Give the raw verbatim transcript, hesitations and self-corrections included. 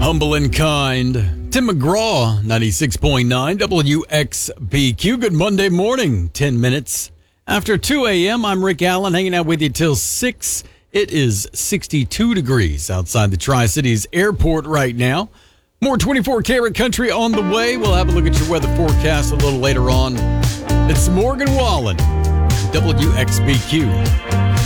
Humble and kind. Tim McGraw, ninety-six point nine W X B Q. Good Monday morning, ten minutes after two a.m. I'm Rick Allen, hanging out with you till six. It is sixty-two degrees outside the Tri-Cities airport right now. More twenty-four karat country on the way. We'll have a look at your weather forecast a little later on. It's Morgan Wallen, W X B Q.